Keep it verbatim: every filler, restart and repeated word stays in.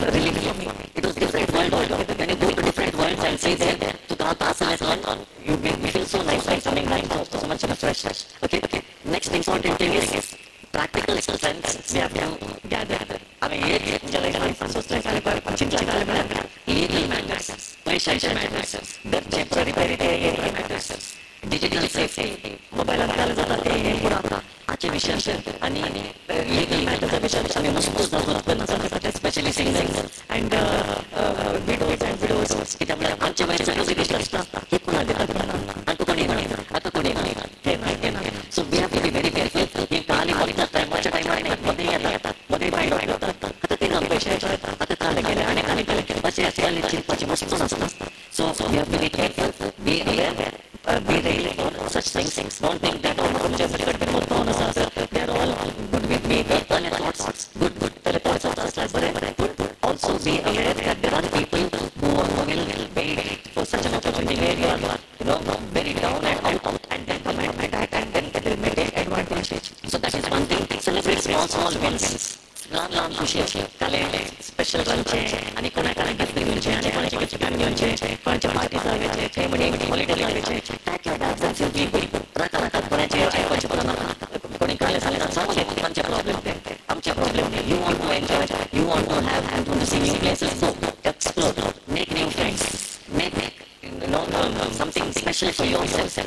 relief for me. It was different world. When you go to different worlds and see there, to the castle as well, you make me feel so nice, like something like so, so much fresh. Okay, okay. Next important thing is practical strengths we have to gather. I mean, ये generation सोचते हैं सारे पर चिंता चिंता में legal matters, financial matters, debt check repair ये matters, digital safety, mobile अंकाल जाता है ये पूरा आचे विषय आणि legal matters विषय आम्ही मस्त जातो पण असं especially singles and widows and widows की त्यामुळे आमच्या वयाचे जो विदेश असतात हे पुन्हा देतात आता कोणी नाही आता कोणी नाही हे नाही हे नाही so we have to be very careful हे काली बघतात टाइमच्या टाइमाने मध्ये येतात मध्ये बाहेर होतात आता ते नाम पैसे आता काले गेले आणि काले गेले असे असे आणि चिंताची वस्तू नसतात so we have to be careful be aware uh, be ready for such things don't think that all from just cut them all on us they are all good with me and thoughts good good the thoughts of us as well also be aware that there are people who will wait for such an opportunity where you are you know very down and out and then come and attack and then they will take advantage so that is one thing celebrate small small wins लहान लहान खुशी काले special रनचे आणि कोणाकडे gift घेऊनचे आणि कोणाचे gift घेऊनचे कोणाच्या party जायचे ते म्हणे हॉलिडे जायचे टॅक युअर बॅग्स अँड सिल बी राखा राखा कोणाचे ऐकवायचे कोणाला कोणी काले झाले तर सांगले आमचे प्रॉब्लेम आमचे problem you want to enjoy you want to have and to C new places so explore make new friends make no, no, no, something special for yourself